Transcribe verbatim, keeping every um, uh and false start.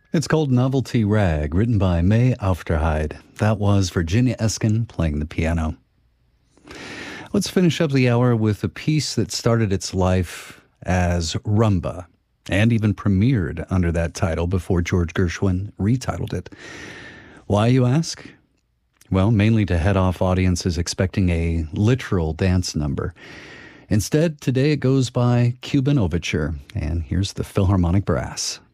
It's called Novelty Rag, written by May Aufderheide. That was Virginia Eskin playing the piano. Let's finish up the hour with a piece that started its life as Rumba and even premiered under that title before George Gershwin retitled it. Why, you ask? Well, mainly to head off audiences expecting a literal dance number. Instead, today it goes by Cuban Overture, and here's the Philharmonic Brass.